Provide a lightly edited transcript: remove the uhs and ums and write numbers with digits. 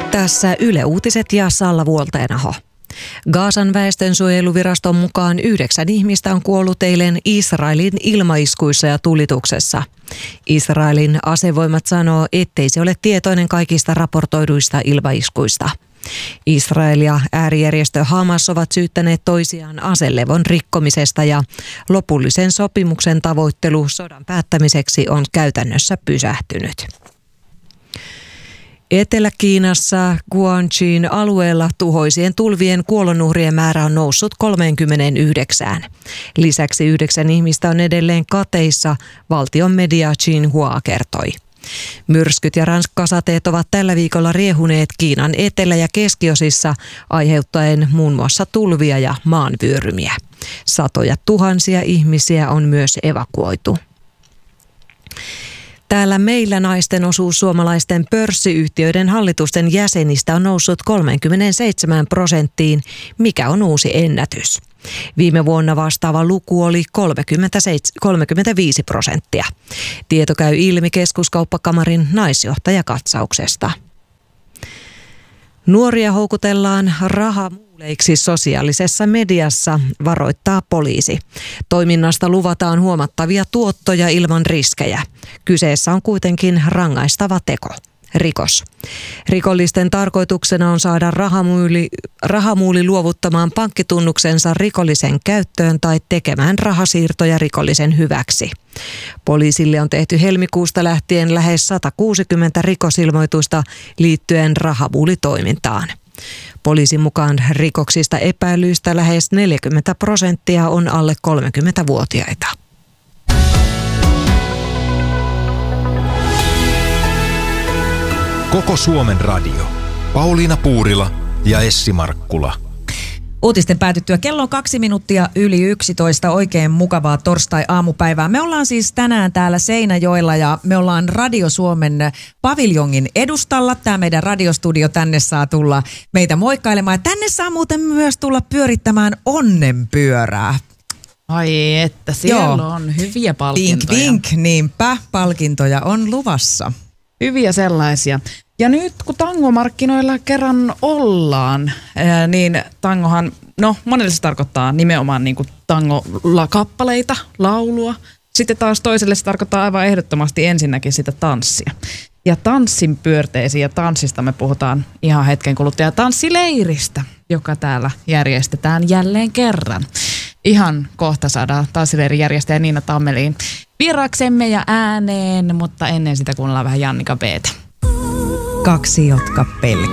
Tässä Yle Uutiset ja Salla Vuolteenaho. Gazan väestönsuojeluviraston mukaan 9 ihmistä on kuollut eilen Israelin ilmaiskuissa ja tulituksessa. Israelin asevoimat sanoo, ettei se ole tietoinen kaikista raportoiduista ilmaiskuista. Israel ja äärijärjestö Hamas ovat syyttäneet toisiaan aselevon rikkomisesta ja lopullisen sopimuksen tavoittelu sodan päättämiseksi on käytännössä pysähtynyt. Etelä-Kiinassa Guangxin alueella tuhoisien tulvien kuolonuhrien määrä on noussut 39. Lisäksi 9 ihmistä on edelleen kateissa, valtion media Xinhua kertoi. Myrskyt ja rankkasateet ovat tällä viikolla riehuneet Kiinan etelä- ja keskiosissa, aiheuttaen muun muassa tulvia ja maanvyörymiä. Satoja tuhansia ihmisiä on myös evakuoitu. Täällä meillä naisten osuus suomalaisten pörssiyhtiöiden hallitusten jäsenistä on noussut 37%, mikä on uusi ennätys. Viime vuonna vastaava luku oli 35%. Tieto käy ilmi Keskuskauppakamarin naisjohtajakatsauksesta. Nuoria houkutellaan rahamuuleiksi sosiaalisessa mediassa, varoittaa poliisi. Toiminnasta luvataan huomattavia tuottoja ilman riskejä. Kyseessä on rangaistava teko, rikos. Rikollisten tarkoituksena on saada rahamuuli luovuttamaan pankkitunnuksensa rikollisen käyttöön tai tekemään rahasiirtoja rikollisen hyväksi. Poliisille on tehty helmikuusta lähtien lähes 160 rikosilmoitusta liittyen rahamuulitoimintaan. Poliisin mukaan rikoksista epäilyistä lähes 40% on alle 30-vuotiaita. Koko Suomen radio. Pauliina Puurila ja Essi Markkula. Uutisten päätyttyä kello on 2 minuuttia yli 11. Oikein mukavaa torstai-aamupäivää. Me ollaan siis tänään täällä Seinäjoella ja me ollaan Radio Suomen paviljongin edustalla. Tämä meidän radiostudio, tänne saa tulla meitä moikkailemaan. Ja tänne saa muuten myös tulla pyörittämään onnenpyörää. Ai että, siellä on hyviä palkintoja. Vink, niinpä. Palkintoja on luvassa. Hyviä sellaisia. Ja nyt kun tangomarkkinoilla kerran ollaan, niin tangohan, monelle se tarkoittaa nimenomaan niin kuin tango-kappaleita, laulua. Sitten taas toiselle se tarkoittaa aivan ehdottomasti ensinnäkin sitä tanssia. Ja tanssin pyörteisiin ja tanssista me puhutaan ihan hetken kuluttua. Ja tanssileiristä, joka täällä järjestetään jälleen kerran. Ihan kohta saadaan tanssileirin järjestäjä Niina Tammeliin vieraaksemme ja ääneen, mutta ennen sitä kuunnellaan vähän Jannika B:tä. 2, jotka pelkää.